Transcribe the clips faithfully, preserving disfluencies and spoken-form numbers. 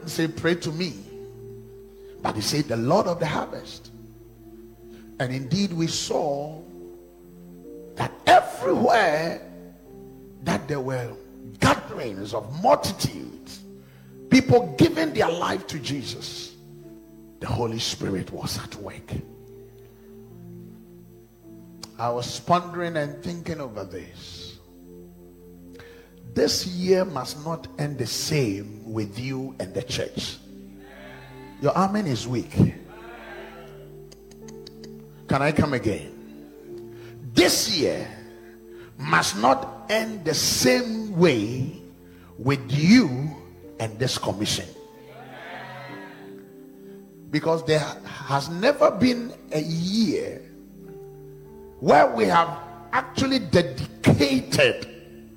didn't say pray to me, but he said the Lord of the harvest. And indeed we saw that everywhere that there were gatherings of multitudes, people giving their life to Jesus, the Holy Spirit was at work. I was pondering and thinking over this. This year must not end the same with you and the church. Your amen is weak. Can I come again? This year must not end the same way with you and this commission. Because there has never been a year where we have actually dedicated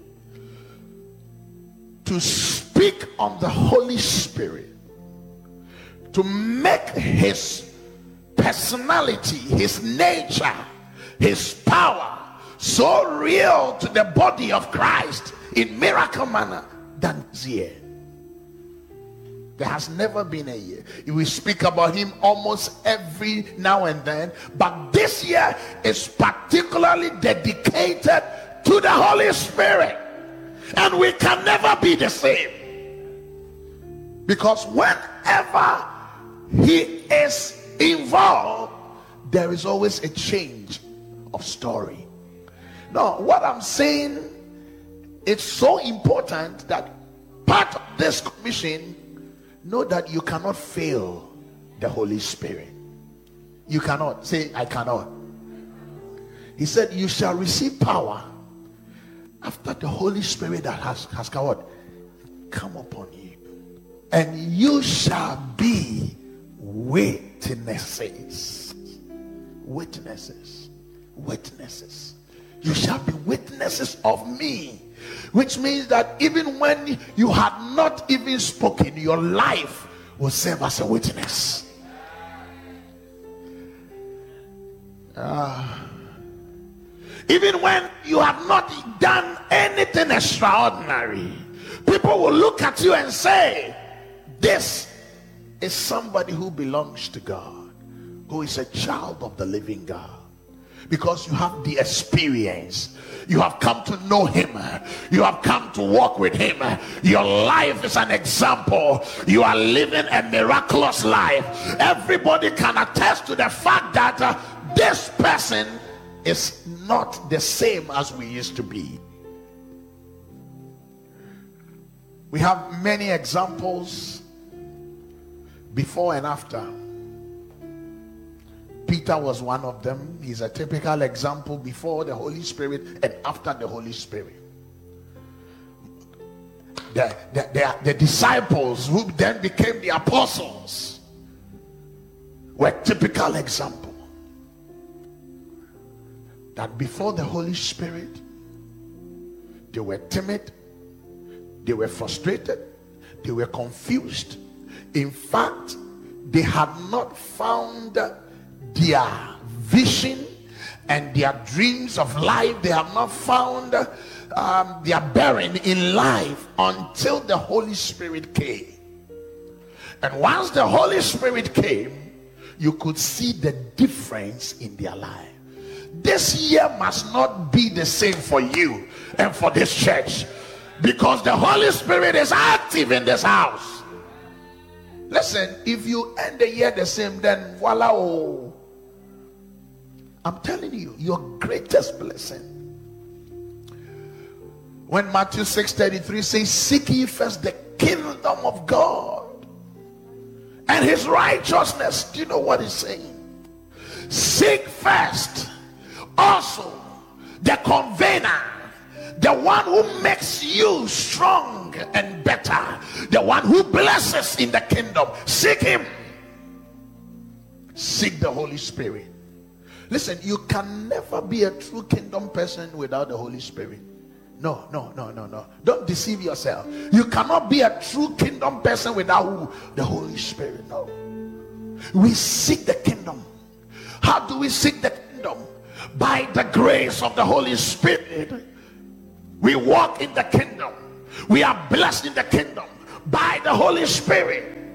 to speak on the Holy Spirit, to make his personality, his nature, his power so real to the body of Christ in miracle manner than this year. There has never been a year. We speak about him almost every now and then, but this year is particularly dedicated to the Holy Spirit, and we can never be the same, because whenever he is involved, there is always a change of story. Now, what I'm saying, it's so important that part of this commission, know that you cannot fail the Holy Spirit. You cannot. Say, I cannot. He said, you shall receive power after the Holy Spirit that has, has come, what? Come upon you. And you shall be witnesses. Witnesses. Witnesses. You shall be witnesses of me. Which means that even when you had not even spoken, your life will serve as a witness. Uh, even when you have not done anything extraordinary, people will look at you and say, this is somebody who belongs to God, who is a child of the living God. Because you have the experience, you have come to know him, you have come to walk with him. Your life is an example. You are living a miraculous life. Everybody can attest to the fact that uh, this person is not the same as we used to be. We have many examples before and after. Peter was one of them. He's a typical example before the Holy Spirit and after the Holy Spirit. The, the, the, the disciples who then became the apostles were a typical example. That before the Holy Spirit, they were timid, they were frustrated, they were confused. In fact, they had not found their vision and their dreams of life. They have not found um, their bearing in life until the Holy Spirit came. And once the Holy Spirit came, you could see the difference in their life. This year must not be the same for you and for this church, because the Holy Spirit is active in this house. Listen, if you end the year the same, then voila, oh, I'm telling you, your greatest blessing. When Matthew six thirty-three says, seek ye first the kingdom of God and his righteousness. Do you know what he's saying? Seek first also the convener, the one who makes you strong and better, the one who blesses in the kingdom. Seek him. Seek the Holy Spirit. Listen, you can never be a true kingdom person without the Holy Spirit. No, no, no, no, no. Don't deceive yourself. You cannot be a true kingdom person without who? The Holy Spirit. No. We seek the kingdom. How do we seek the kingdom? By the grace of the Holy Spirit. We walk in the kingdom. We are blessed in the kingdom by the Holy Spirit.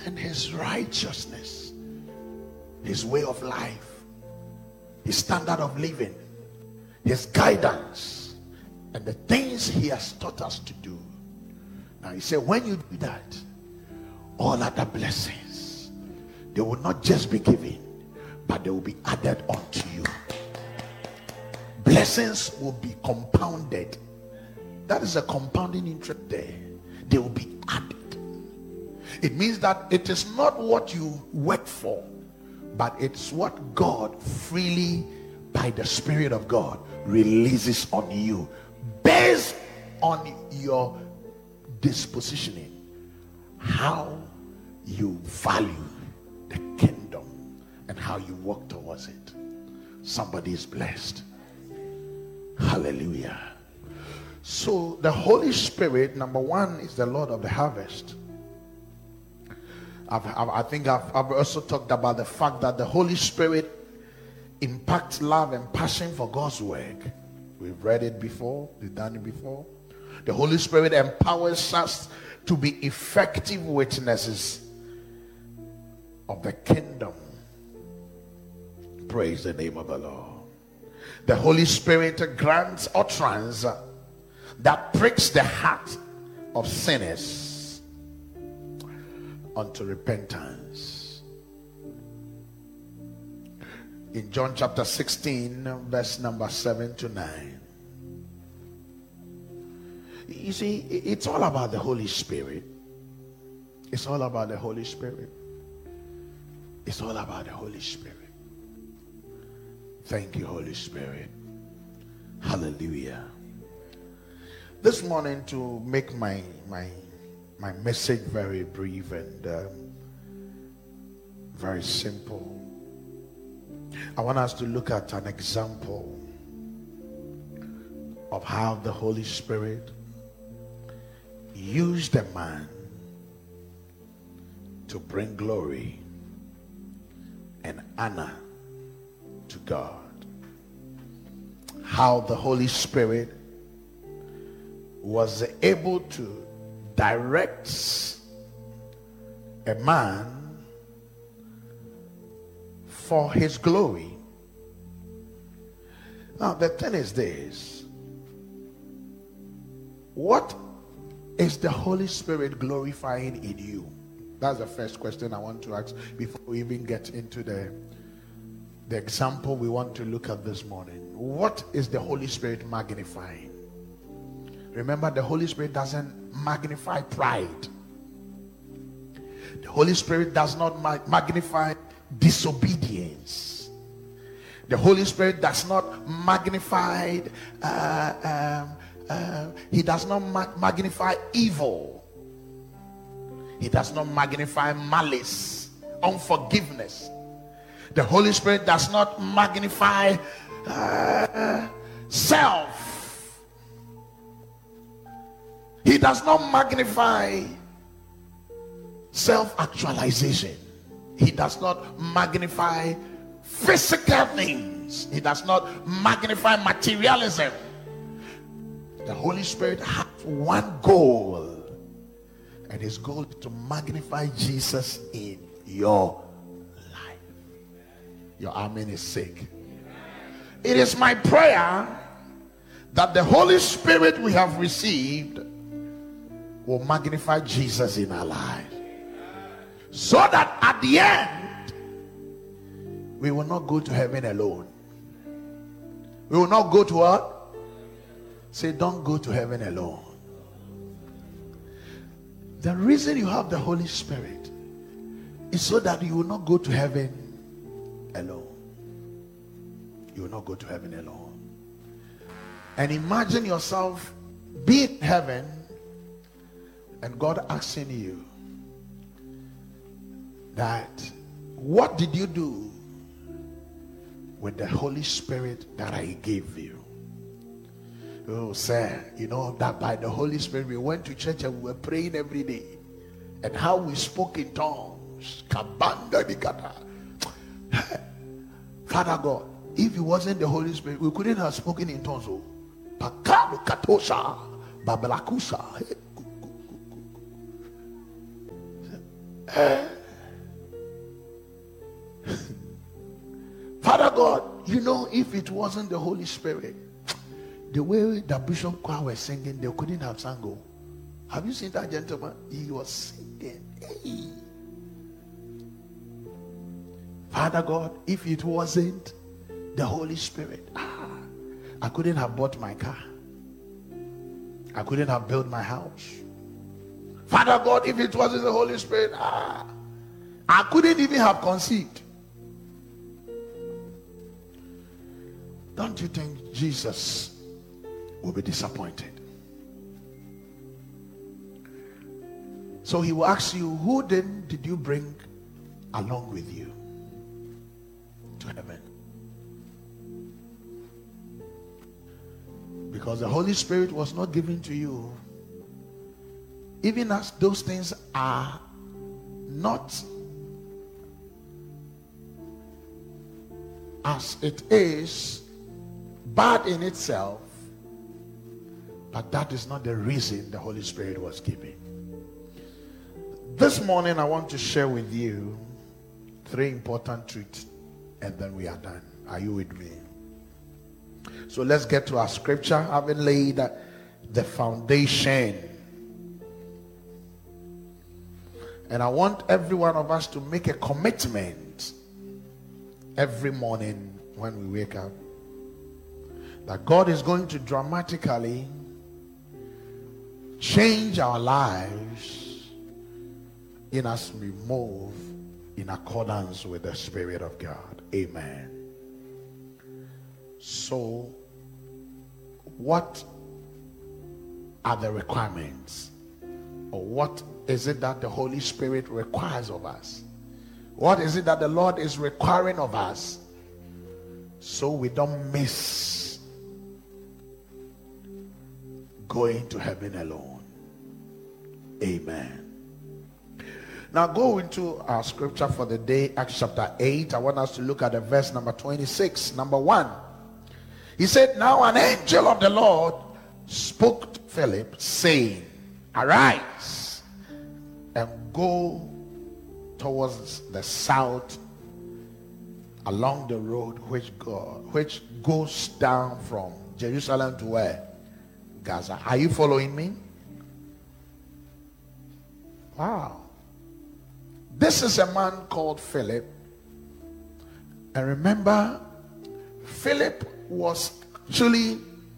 and his righteousness, his way of life, his standard of living, his guidance, and the things he has taught us to do. Now he said, when you do that, all other blessings, they will not just be given, but they will be added unto you. Blessings will be compounded. That is a compounding interest there. They will be added. It means that it is not what you work for, but it's what God freely, by the Spirit of God, releases on you based on your dispositioning, how you value the kingdom and how you walk towards it. Somebody is blessed. Hallelujah. So the Holy Spirit, number one, is the Lord of the harvest. I've, I've, I think I've, I've also talked about the fact that the Holy Spirit impacts love and passion for God's work. We've read it before, we've done it before. The Holy Spirit empowers us to be effective witnesses of the kingdom. Praise the name of the Lord. The Holy Spirit grants utterance that pricks the heart of sinners unto repentance. In John chapter sixteen, verse number seven to nine. You see, it's all about the Holy Spirit. It's all about the Holy Spirit. It's all about the Holy Spirit. Thank you, Holy Spirit. Hallelujah. This morning, to make my my my message very brief and um, very simple, I want us to look at an example of how the Holy Spirit used a man to bring glory and honor to God. How the Holy Spirit was able to direct a man for his glory. Now the thing is this: what is the Holy Spirit glorifying in you? That's the first question I want to ask before we even get into the the example we want to look at this morning. What is the Holy Spirit magnifying? Remember, the Holy Spirit doesn't magnify pride. The Holy Spirit does not mag- magnify disobedience. The Holy Spirit does not magnify uh, um, uh, he does not mag- magnify evil. He does not magnify malice, unforgiveness. The Holy Spirit does not magnify uh, self. He does not magnify self-actualization. He does not magnify physical things. He does not magnify materialism. The Holy Spirit has one goal, and his goal is to magnify Jesus in your life. Your amen is sick. It is my prayer that the Holy Spirit we have received will magnify Jesus in our life, so that at the end we will not go to heaven alone. We will not go to what? Say, don't go to heaven alone. The reason you have the Holy Spirit is so that you will not go to heaven alone. You will not go to heaven alone. And imagine yourself being in heaven and God asking you that, what did you do with the Holy Spirit that I gave you? Oh, sir, you know that by the Holy Spirit we went to church and we were praying every day, and how we spoke in tongues. Father God, if it wasn't the Holy Spirit, we couldn't have spoken in tongues. Father God, you know, if it wasn't the Holy Spirit, the way the Bishop choir was singing, they couldn't have sung. Have you seen that gentleman? He was singing. Hey. Father God, if it wasn't the Holy Spirit, ah, I couldn't have bought my car. I couldn't have built my house. Father God, if it wasn't the Holy Spirit, ah, I couldn't even have conceived. Don't you think Jesus will be disappointed? So he will ask you, who then did you bring along with you to heaven? Because the Holy Spirit was not given to you, even as those things are not as it is bad in itself, but that is not the reason the Holy Spirit was given. This morning I want to share with you three important truths, and then we are done. Are you with me? So let's get to our scripture, having laid the foundation. And I want every one of us to make a commitment every morning when we wake up, that God is going to dramatically change our lives in as we move in accordance with the Spirit of God. Amen. So, what are the requirements? Or what is it that the Holy Spirit requires of us? What is it that the Lord is requiring of us, so we don't miss going to heaven alone? Amen. Now go into our scripture for the day, Acts chapter eight. I want us to look at the verse number twenty-six. Number one, he said, now an angel of the Lord spoke to Philip, saying, arise and go towards the south along the road which go, which goes down from Jerusalem to where? Gaza. Are you following me? Wow. This is a man called Philip. And remember, Philip was actually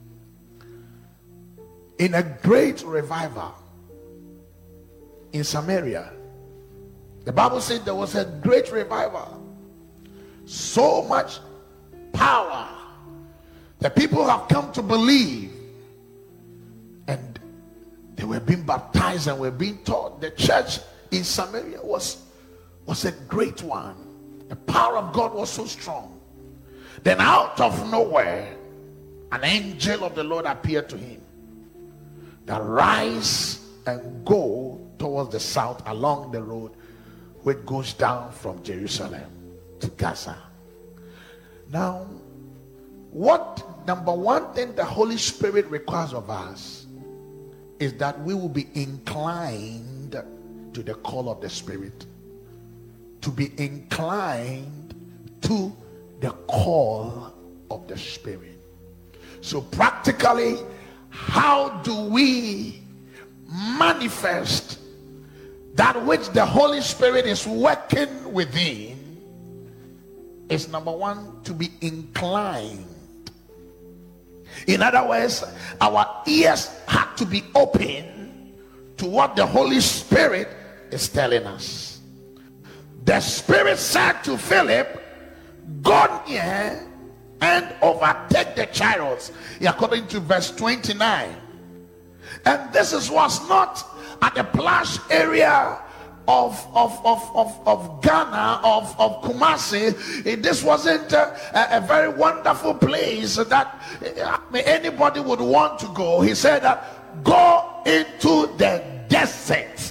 in a great revival in Samaria. The Bible said there was a great revival. So much power. The people have come to believe. And they were being baptized and were being taught. The church in Samaria was, was a great one. The power of God was so strong. Then out of nowhere, an angel of the Lord appeared to him. That rise and go towards the south along the road which goes down from Jerusalem to Gaza. Now, what number one thing the Holy Spirit requires of us is that we will be inclined to the call of the Spirit. To be inclined to the call of the Spirit. So practically, how do we manifest that which the Holy Spirit is working within? Is number one, to be inclined. In other words, our ears have to be open to what the Holy Spirit is telling us. The Spirit said to Philip, go near and overtake the chariots, according to verse twenty-nine. And this is, was not at the plush area of of of of, of Ghana, of of Kumasi. This wasn't a, a very wonderful place that I mean, anybody would want to go. He said that go into the desert.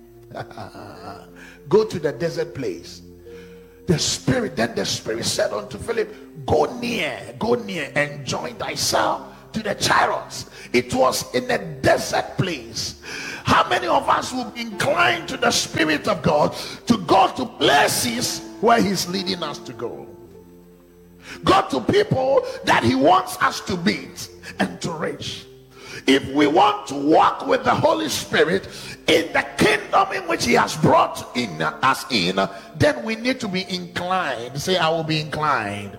Go to the desert place. The Spirit, then the Spirit said unto Philip, go near, go near and join thyself to the chariots. It was in a desert place. How many of us will be inclined to the Spirit of God to go to places where He's leading us to go? Go to people that He wants us to meet and to reach. If we want to walk with the Holy Spirit in the kingdom in which He has brought in us in, then we need to be inclined. Say, I will be inclined.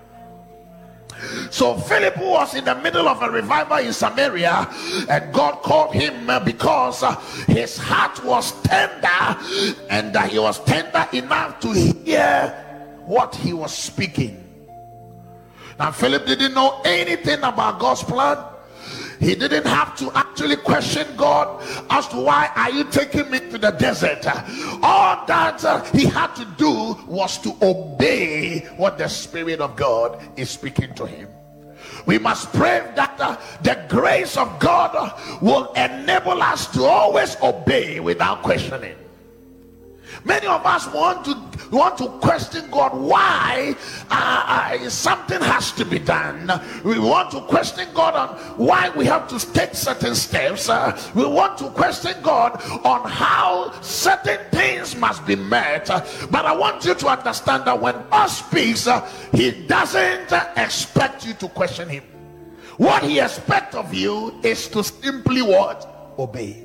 So Philip was in the middle of a revival in Samaria, and God called him because his heart was tender, and he was tender enough to hear what he was speaking. Now Philip didn't know anything about God's plan. He didn't have to actually question God as to why are you taking me to the desert. All that uh, he had to do was to obey what the Spirit of God is speaking to him. We must pray that uh, the grace of God will enable us to always obey without questioning. Many of us want to want to question God why uh, uh, something has to be done. We want to question God on why we have to take certain steps. Uh, we want to question God on how certain things must be met. Uh, but I want you to understand that when God speaks, uh, He doesn't uh, expect you to question Him. What He expects of you is to simply what? Obey.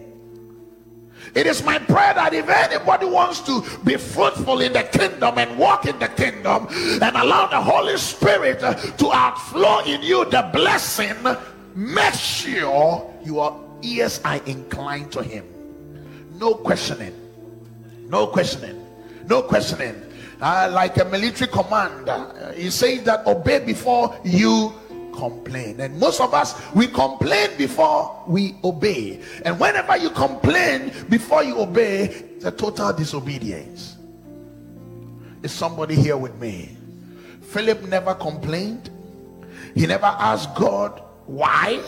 It is my prayer that if anybody wants to be fruitful in the kingdom and walk in the kingdom and allow the Holy Spirit to outflow in you the blessing, make sure your ears are inclined to Him. No questioning. No questioning. No questioning. Uh, like a military command, uh, he says that obey before you complain. And most of us, we complain before we obey. And whenever you complain before you obey, it's a total disobedience. Is somebody here with me? Philip never complained. He never asked God why.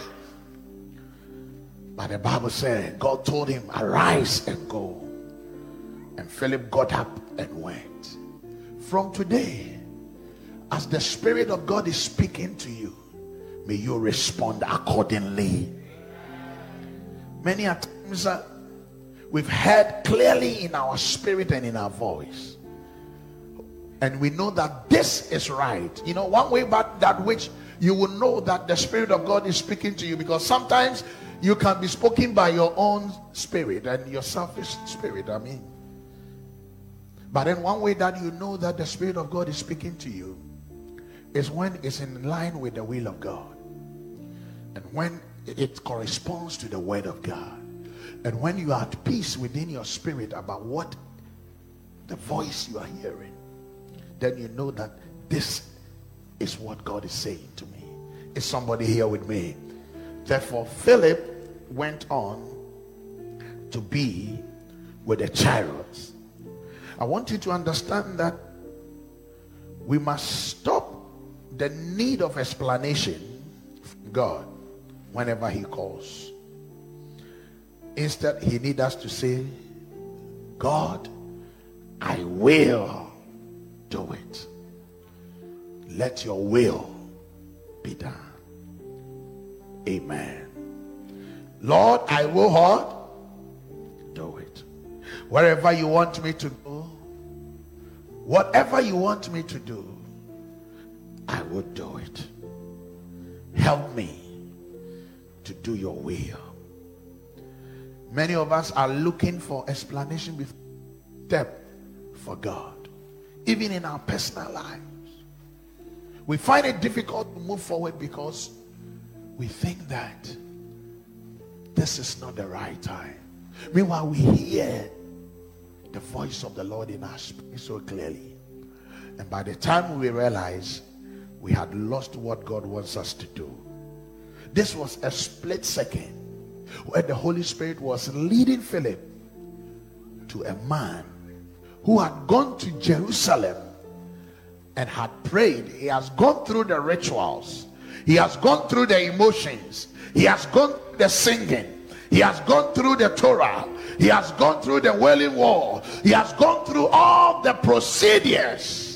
But the Bible said God told him, arise and go. And Philip got up and went. From today, as the Spirit of God is speaking to you, may you respond accordingly. Many a times uh, we've heard clearly in our spirit and in our voice, and we know that this is right. You know, one way about that which you will know that the Spirit of God is speaking to you, because sometimes you can be spoken by your own spirit and your selfish spirit, I mean. But then one way that you know that the Spirit of God is speaking to you is when it's in line with the will of God, and when it corresponds to the word of God, and when you are at peace within your spirit about what the voice you are hearing, then you know that this is what God is saying to me. Is somebody here with me? Therefore Philip went on to be with the chariots. I want you to understand that we must stop the need of explanation from God whenever He calls. Instead, He needs us to say, God, I will do it. Let your will be done. Amen. Lord, I will what? Do it. Wherever you want me to go, whatever you want me to do, I will do it. Help me to do your will. Many of us are looking for explanation with depth for God, even in our personal lives. We find it difficult to move forward because we think that this is not the right time. Meanwhile, we hear the voice of the Lord in our spirit so clearly, and by the time we realize, we had lost what God wants us to do. This was a split second where the Holy Spirit was leading Philip to a man who had gone to Jerusalem and had prayed. He has gone through the rituals. He has gone through the emotions. He has gone through the singing. He has gone through the Torah. He has gone through the Wailing Wall. He has gone through all the procedures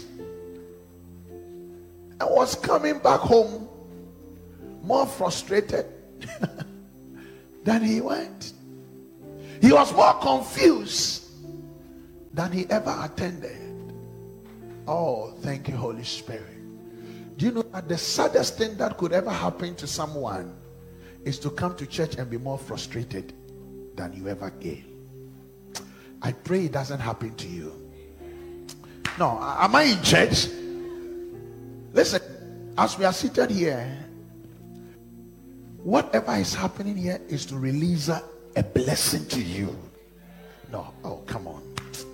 and was coming back home more frustrated than he went. He was more confused than he ever attended. Oh, thank you, Holy Spirit. Do you know that the saddest thing that could ever happen to someone is to come to church and be more frustrated than you ever gave? I pray it doesn't happen to you. No, am I in church? Listen, as we are seated here, whatever is happening here is to release a, a blessing to you. No, oh, come on.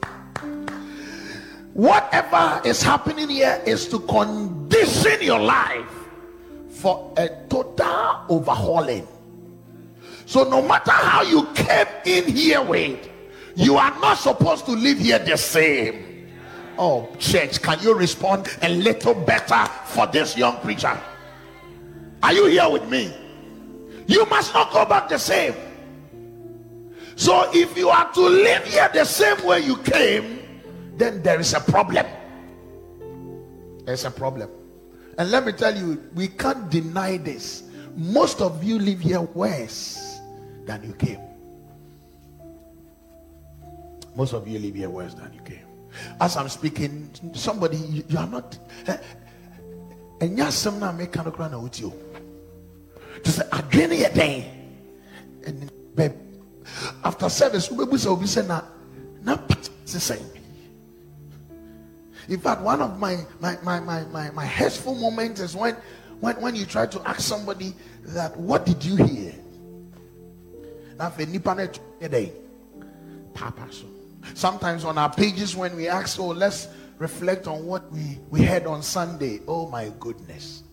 Whatever is happening here is to condition your life for a total overhauling. So no matter how you came in here with, you are not supposed to live here the same. Oh, church, can you respond a little better for this young preacher? Are you here with me? You must not go back the same. So if you are to live here the same way you came, then there is a problem. There's a problem. And let me tell you, we can't deny this. Most of you live here worse than you came. Most of you live here worse than you came. As I'm speaking, somebody, you, you are not. And yes, some now make kind of crown with you. Just say, I drink it day. And babe, after service, we will say, na, na, the same. In fact, one of my my my my my, my hurtful moments is when, when when you try to ask somebody that, what did you hear? Sometimes on our pages when we ask, oh, let's reflect on what we, we heard on Sunday. Oh my goodness.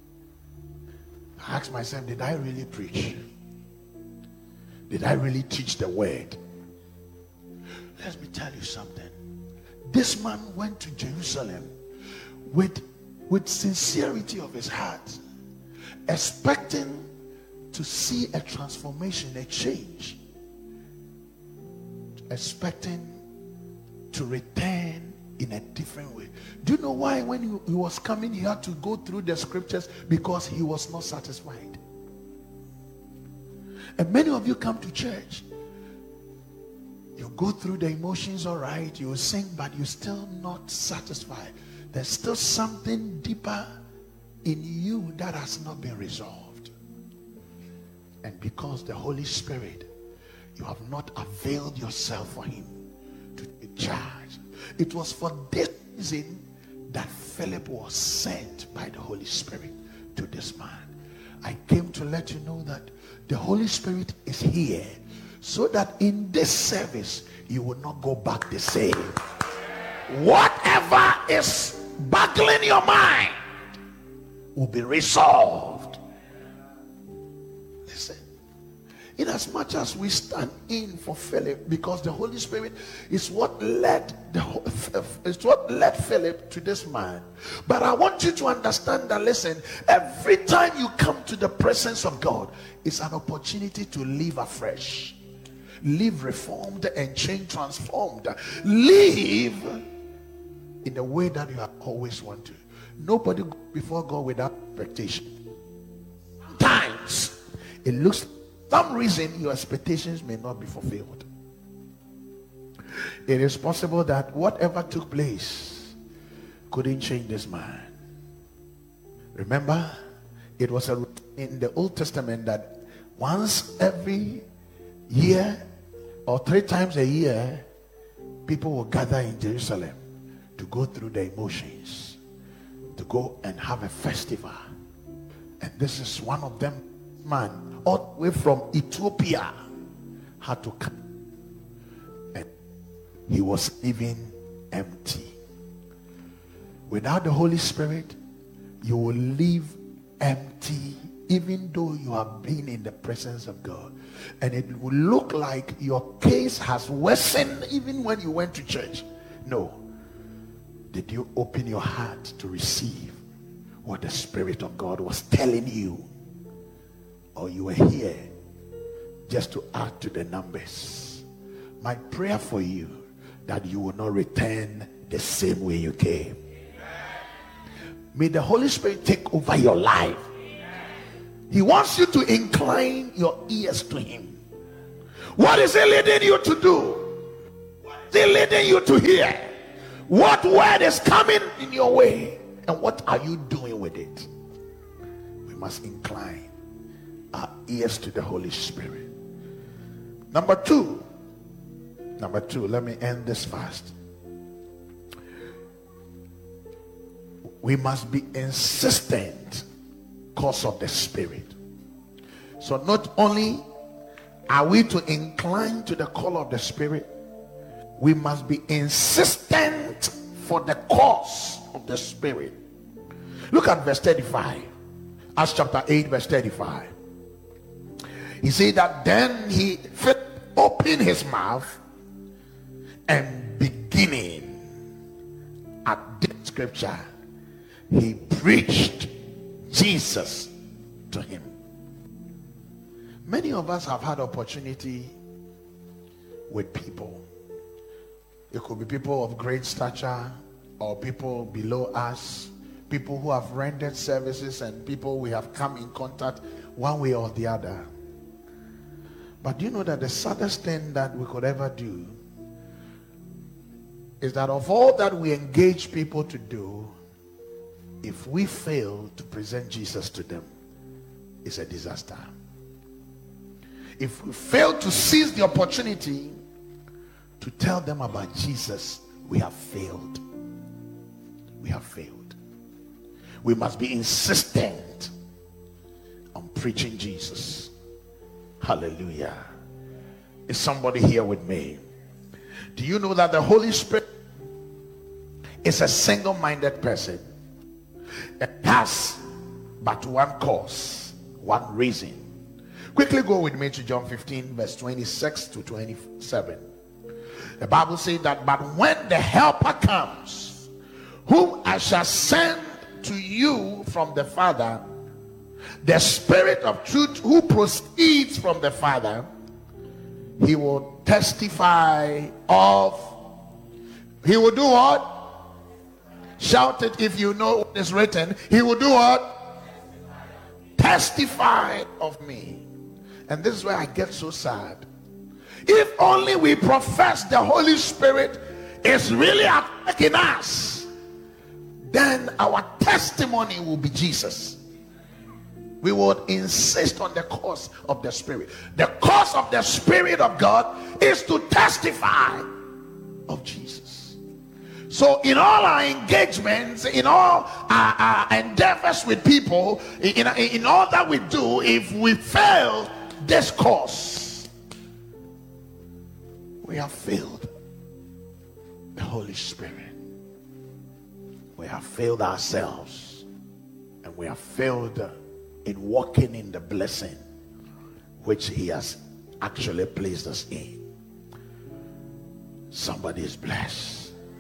I ask myself, did I really preach? Did I really teach the word? Let me tell you something. This man went to Jerusalem with, with sincerity of his heart, expecting to see a transformation, a change, expecting to return in a different way. Do you know why when he, he was coming, he had to go through the scriptures? Because he was not satisfied. And many of you come to church, you go through the emotions, all right, you sing, but you're still not satisfied. There's still something deeper in you that has not been resolved. And because the Holy Spirit, you have not availed yourself for him to take charge. It was for this reason that Philip was sent by the Holy Spirit to this man. I came to let you know that the Holy Spirit is here so that in this service you will not go back the same. Whatever is boggling your mind will be resolved. Listen, in as much as we stand in for Philip, because the Holy Spirit is what led the is what led Philip to this man. But I want you to understand that, listen, every time you come to the presence of God, it's an opportunity to live afresh, live reformed and change transformed, live in the way that you have always wanted. Nobody goes before God without expectation. Sometimes it looks, some reason your expectations may not be fulfilled. It is possible that whatever took place couldn't change this man. Remember, it was a, in the Old Testament that once every year or three times a year, people will gather in Jerusalem to go through the emotions, to go and have a festival. And this is one of them. Man all the way from Ethiopia had to come, and he was living empty. Without the Holy Spirit, you will live empty, even though you have been in the presence of God. And it will look like your case has worsened even when you went to church. No. Did you open your heart to receive what the Spirit of God was telling you? Or you were here just to add to the numbers? My prayer for you, that you will not return the same way you came. May the Holy Spirit take over your life. He wants you to incline your ears to him. What is he leading you to do? What is he leading you to hear? What word is coming in your way? And what are you doing with it? We must incline our ears to the Holy Spirit. Number two. Number two, let me end this fast. We must be insistent because of the Spirit. So not only are we to incline to the call of the Spirit, we must be insistent for the cause of the Spirit. Look at verse thirty-five. Acts chapter eight, verse thirty-five. He said that then he opened his mouth and beginning at this scripture, he preached Jesus to him. Many of us have had opportunity with people. It could be people of great stature or people below us, people who have rendered services and people we have come in contact one way or the other. But do you know that the saddest thing that we could ever do is that of all that we engage people to do, if we fail to present Jesus to them, it's a disaster. If we fail to seize the opportunity to tell them about Jesus, we have failed. We have failed. We must be insistent on preaching Jesus. Hallelujah. Is somebody here with me? Do you know that the Holy Spirit is a single-minded person? It has but one cause, one reason. Quickly go with me to John fifteen, verse twenty-six to twenty-seven. The Bible says that, but when the Helper comes, whom I shall send to you from the Father, the Spirit of truth who proceeds from the Father, he will testify of, he will do what? Shout it if you know what is written. He will do what? Testify of me. And this is where I get so sad. If only we profess the Holy Spirit is really at work in us, then our testimony will be Jesus. We would insist on the cause of the Spirit. The cause of the Spirit of God is to testify of Jesus. So in all our engagements, in all our, our endeavors with people, in, in all that we do, if we fail this cause, we have failed the Holy Spirit. We have failed ourselves, and we have failed in walking in the blessing which he has actually placed us in. Somebody is blessed.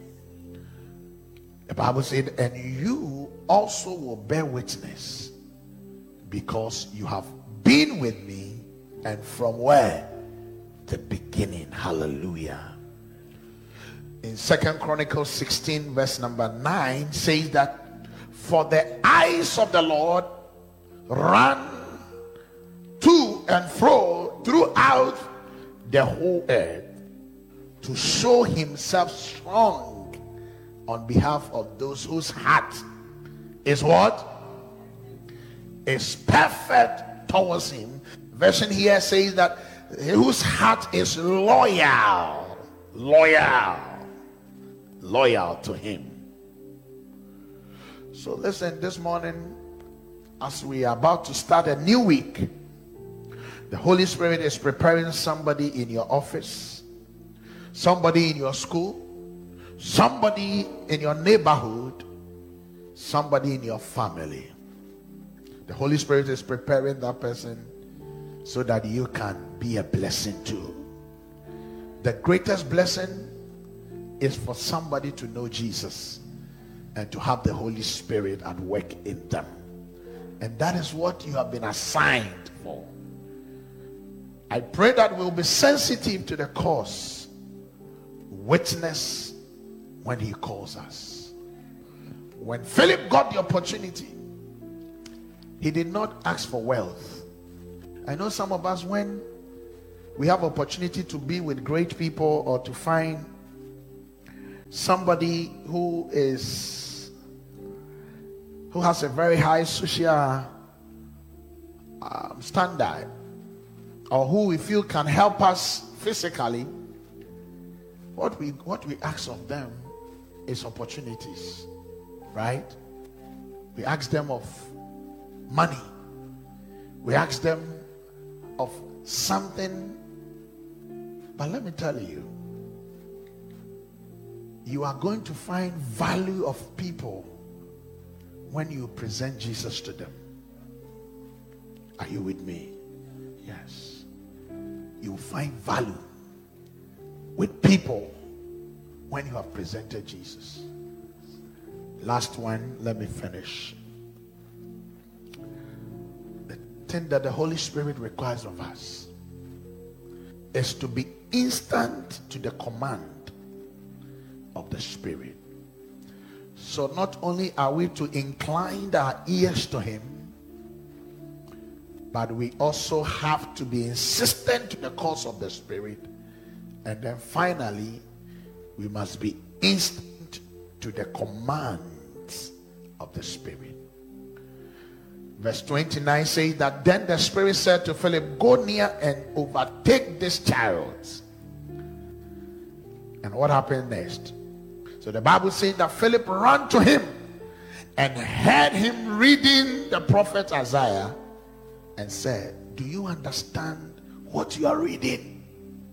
The Bible said, and you also will bear witness, because you have been with me, and from where? The beginning. Hallelujah. In Second Chronicles sixteen, verse number nine, says that, for the eyes of the Lord run to and fro throughout the whole earth, to show himself strong on behalf of those whose heart is what? Is perfect towards him. Version here says that whose heart is loyal, loyal, loyal to him. So listen, this morning, as we are about to start a new week, the Holy Spirit is preparing somebody in your office, somebody in your school, somebody in your neighborhood, somebody in your family. The Holy Spirit is preparing that person so that you can be a blessing too. The greatest blessing is for somebody to know Jesus and to have the Holy Spirit at work in them. And that is what you have been assigned for. I pray that we'll be sensitive to the cause, witness when he calls us. When Philip got the opportunity, he did not ask for wealth. I know some of us, when we have opportunity to be with great people or to find somebody who is who has a very high social um, standard, or who we feel can help us physically, what we what we ask of them is opportunities, right? We ask them of money. We ask them of something. But let me tell you, you are going to find value of people when you present Jesus to them. Are you with me? Yes. You will find value with people when you have presented Jesus. Last one, let me finish. The thing that the Holy Spirit requires of us is to be instant to the command of the Spirit. So not only are we to incline our ears to him, but we also have to be insistent to the cause of the Spirit. And then finally, we must be instant to the commands of the Spirit. Verse twenty-nine says that then the Spirit said to Philip, go near and overtake this chariot. And what happened next? So the Bible says that Philip ran to him and heard him reading the prophet Isaiah and said, do you understand what you are reading?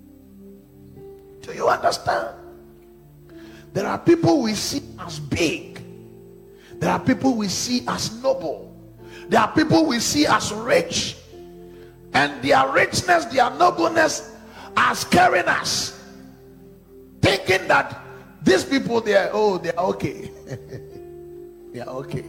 Do you understand? There are people we see as big. There are people we see as noble. There are people we see as rich. And their richness, their nobleness are scaring us. Thinking that these people, they are, oh, they are okay. They are okay.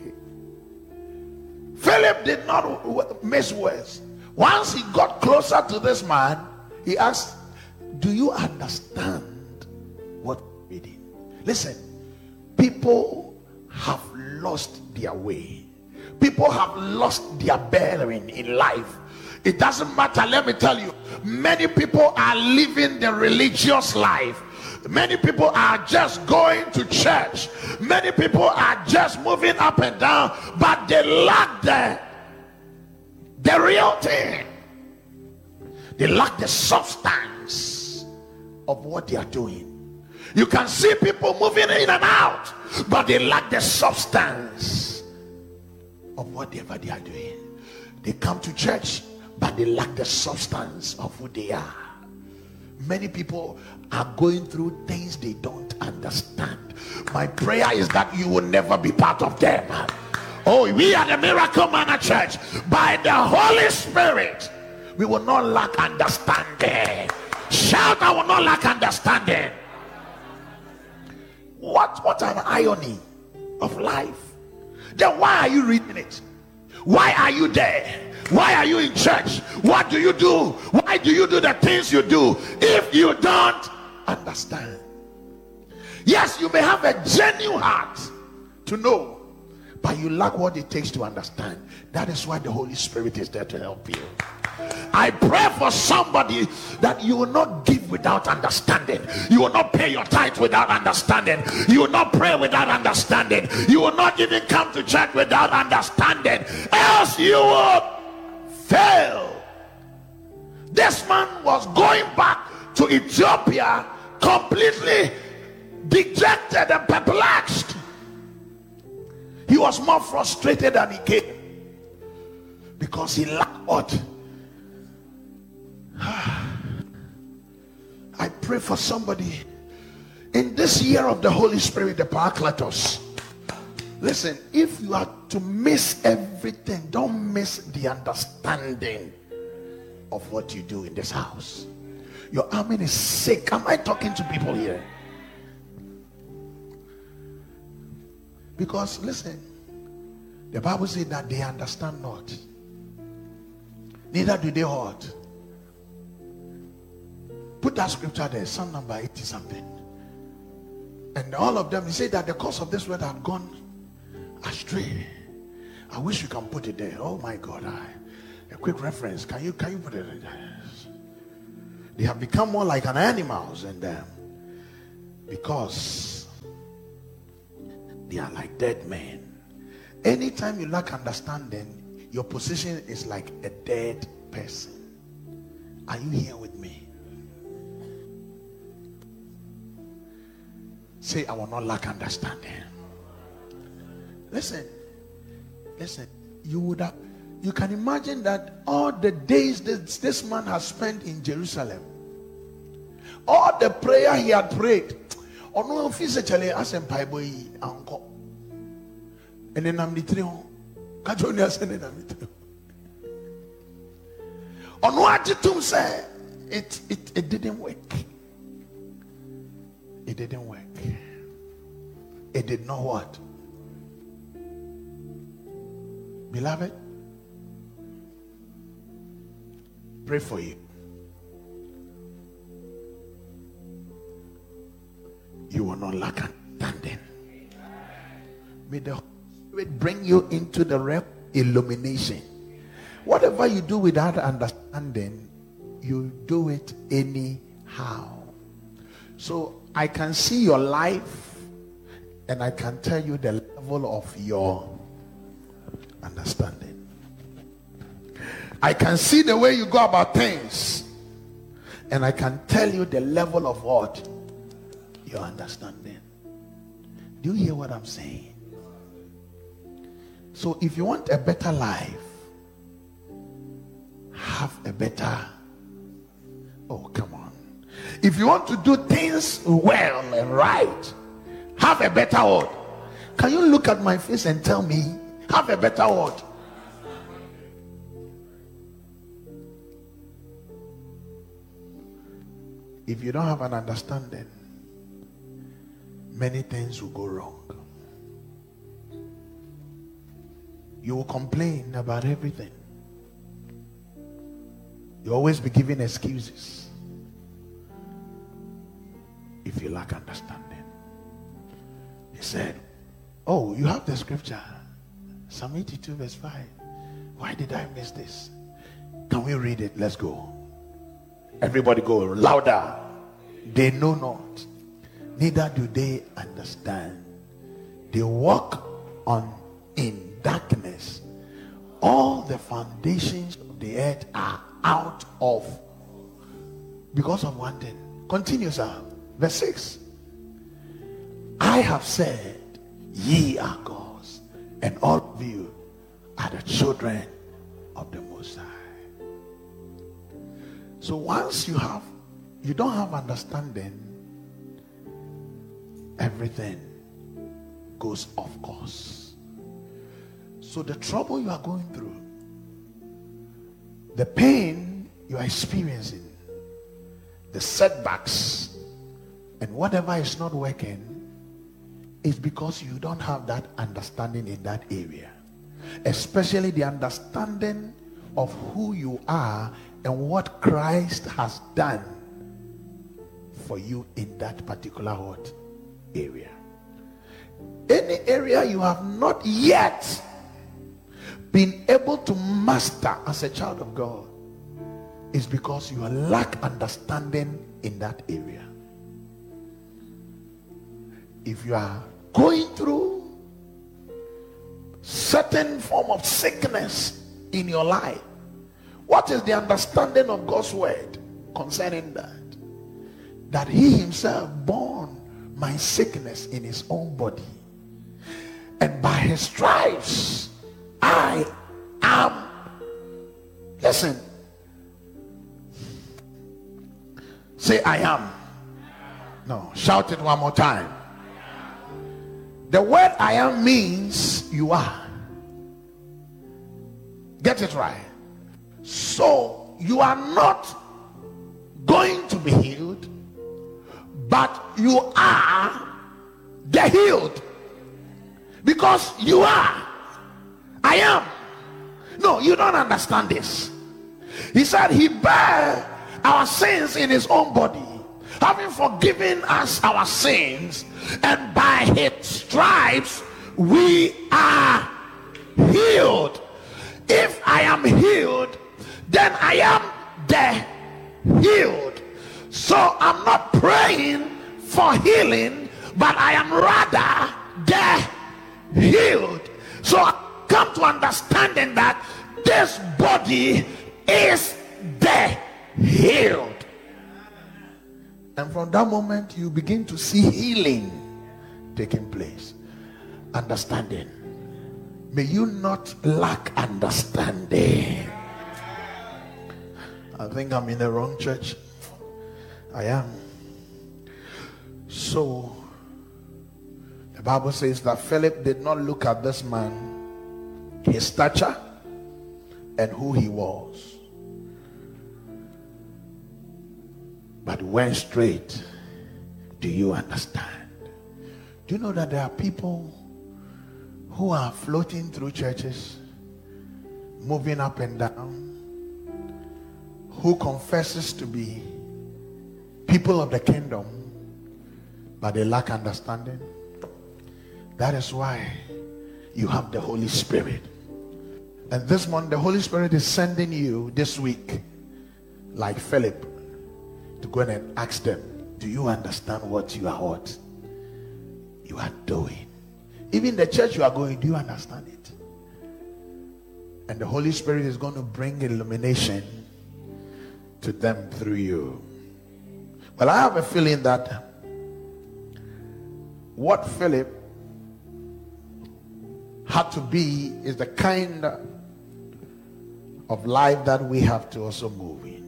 Philip did not miss words. Once he got closer to this man, he asked, do you understand what you're reading? Listen, people have lost their way. People have lost their bearing in life. It doesn't matter, let me tell you, many people are living the religious life. Many people are just going to church. Many people are just moving up and down, but they lack the, the real thing. They lack the substance of what they are doing. You can see people moving in and out, but they lack the substance of whatever they are doing. They come to church, but they lack the substance of who they are. Many people are going through things they don't understand. My prayer is that you will never be part of them. Oh, we are the Miracle Manna Church. By the Holy Spirit, we will not lack understanding. Shout, I will not lack understanding. What, what an irony of life. Then why are you reading it? Why are you there? Why are you in church? What do you do? Why do you do the things you do if you don't understand? Yes, you may have a genuine heart to know, but you lack what it takes to understand. That is why the Holy Spirit is there to help you. I pray for somebody that you will not give without understanding. You will not pay your tithe without understanding. You will not pray without understanding. You will not even come to church without understanding. Else you will fail. This man was going back to Ethiopia completely dejected and perplexed. He was more frustrated than he came because he lacked what? I pray for somebody in this year of the Holy Spirit, the Paracletos. Listen, if you are to miss everything, don't miss the understanding of what you do in this house. Your army is sick. Am I talking to people here? Because listen, the Bible says that they understand not, neither do they ought. Put that scripture there, Psalm number eighty something. And all of them, he said that the cause of this word had gone astray. I wish you can put it there. Oh my God, I, a quick reference. Can you can you put it there? They have become more like an animals, and um, because they are like dead men. Anytime you lack understanding, your position is like a dead person. Are you here with me? Say, I will not lack understanding. Listen, listen. You would have, you can imagine that all the days this, this man has spent in Jerusalem, all the prayer he had prayed, or no physically as in Bible uncle. And then I'm the three. Kajonia and then I'm the three. On what you say, it it it didn't work. It didn't work. It did not what? Beloved, pray for you. You will not lack understanding. May the Holy Spirit bring you into the realm of illumination. Whatever you do without understanding, you do it anyhow. So I can see your life, and I can tell you the level of your understanding. I can see the way you go about things, and I can tell you the level of what? Your understanding. Do you hear what I'm saying? So if you want a better life, have a better, oh come on. If you want to do things well and right, have a better word. Can you look at my face and tell me, have a better word? If you don't have an understanding, many things will go wrong. You will complain about everything. You always be giving excuses if you lack understanding. He said, oh, you have the scripture, Psalm eighty-two verse five. Why did I miss this? Can we read it? Let's go. Everybody go louder. They know not, neither do they understand. They walk on in darkness. All the foundations of the earth are out of, because of one thing. Continue, sir. Verse six. I have said, ye are gods, and all of you are the children of the Most High. So once you have, you don't have understanding, everything goes off course. So the trouble you are going through, the pain you are experiencing, the setbacks, and whatever is not working, is because you don't have that understanding in that area. Especially the understanding of who you are and what Christ has done for you in that particular what area. Any area you have not yet been able to master as a child of God is because you lack understanding in that area. If you are going through certain form of sickness in your life, what is the understanding of God's word concerning that? That he himself borne my sickness in his own body, and by his stripes I am. Listen, say I am. No, shout it one more time. The word I am means you are. Get it right. So you are not going to be healed, but you are the healed, because you are. I am. No, you don't understand this. He said he bare our sins in his own body, having forgiven us our sins, and by his stripes we are healed. If I am healed, then I am the healed. So I'm not praying for healing, but I am rather the healed. So I come to understanding that this body is the healed. And from that moment, you begin to see healing taking place. Understanding. May you not lack understanding. I think I'm in the wrong church. I am. So, the Bible says that Philip did not look at this man, his stature, and who he was, but went straight. Do you understand? Do you know that there are people who are floating through churches, moving up and down, who confesses to be people of the kingdom, but they lack understanding? That is why you have the Holy Spirit. And this month, the Holy Spirit is sending you this week, like Philip, to go and ask them, do you understand what you are what you are doing? Even the church you are going, do you understand it? And the Holy Spirit is going to bring illumination to them through you. Well, I have a feeling that what Philip had to be is the kind of life that we have to also move in.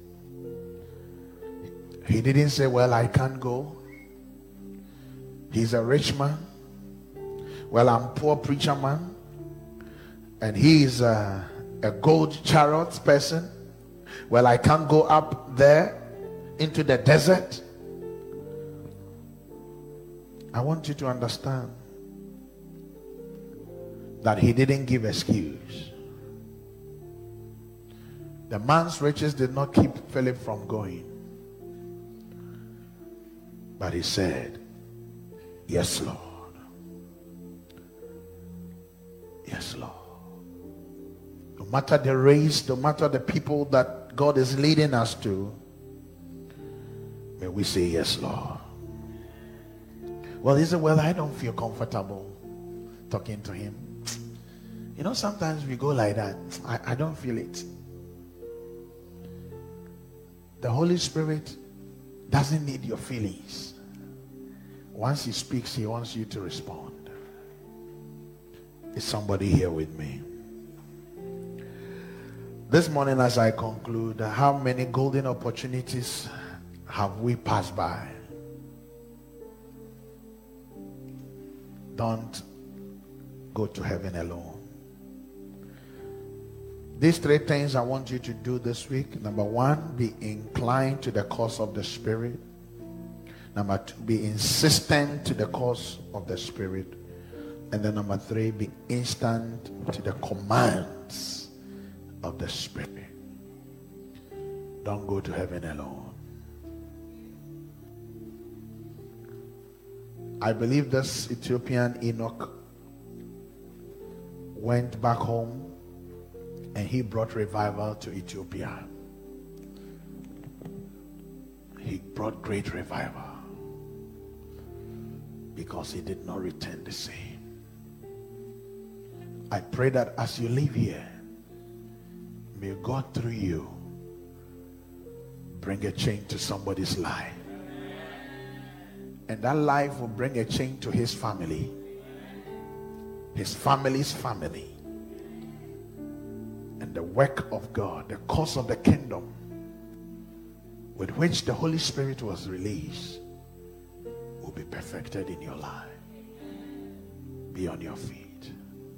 He didn't say, well, I can't go. He's a rich man. Well, I'm poor preacher man. And he's a, a gold chariot person. Well, I can't go up there into the desert. I want you to understand that he didn't give excuse. The man's riches did not keep Philip from going. But he said, yes, Lord. Yes, Lord. No matter the race, no matter the people that God is leading us to, may we say, yes, Lord. Well, he said, well, I don't feel comfortable talking to him. You know, sometimes we go like that. I, I don't feel it. The Holy Spirit doesn't need your feelings. Once he speaks, he wants you to respond. Is somebody here with me? This morning, as I conclude, how many golden opportunities have we passed by? Don't go to heaven alone. These three things I want you to do this week. Number one, be inclined to the cause of the Spirit. Number two, be insistent to the cause of the Spirit. And then number three, be instant to the commands of the Spirit. Don't go to heaven alone. I believe this Ethiopian Enoch went back home and he brought revival to Ethiopia. He brought great revival because he did not return the same. I pray that as you live here, may God through you bring a change to somebody's life. And that life will bring a change to his family, his family's family. And the work of God, the cause of the kingdom with which the Holy Spirit was released, will be perfected in your life. Be on your feet.